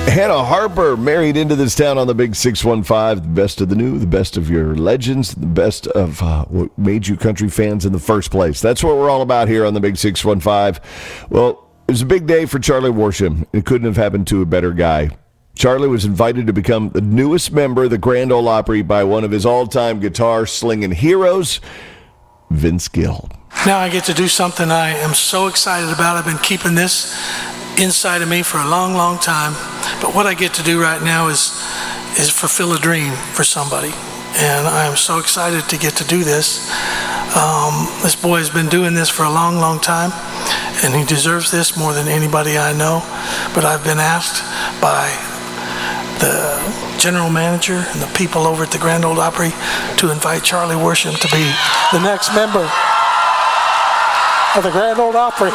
Hannah Harper married into this town on the Big 615. The best of the new, the best of your legends, the best of what made you country fans in the first place. That's what we're all about here on the Big 615. Well, it was a big day for Charlie Worsham. It couldn't have happened to a better guy. Charlie was invited to become the newest member of the Grand Ole Opry by one of his all-time guitar-slinging heroes, Vince Gill. Now I get to do something I am so excited about. I've been keeping this inside of me for a long, long time. But what I get to do right now is fulfill a dream for somebody. And I am so excited to get to do this. This boy has been doing this for a long, long time, and he deserves this more than anybody I know. But I've been asked by the general manager and the people over at the Grand Ole Opry to invite Charlie Worsham to be the next member of the Grand Ole Opry.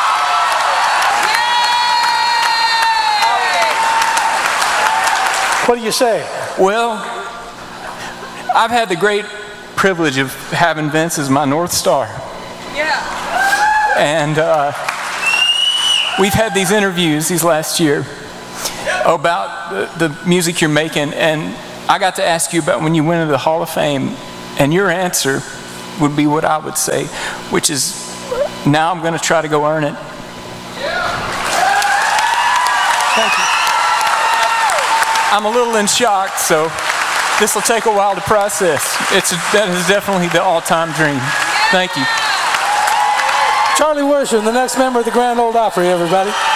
What do you say? Well, I've had the great privilege of having Vince as my North Star. Yeah. And we've had these interviews these last year about the music you're making, and I got to ask you about when you went into the Hall of Fame, and your answer would be what I would say, which is, now I'm going to try to go earn it. Thank you. I'm a little in shock, so this will take a while to process. That is definitely the all-time dream. Thank you. Charlie Worsham, the next member of the Grand Ole Opry, everybody.